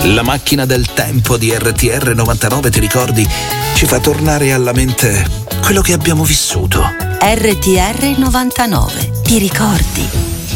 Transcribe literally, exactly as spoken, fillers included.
La macchina del tempo di R T R novantanove, ti ricordi? Ci fa tornare alla mente quello che abbiamo vissuto. R T R novantanove, ti ricordi?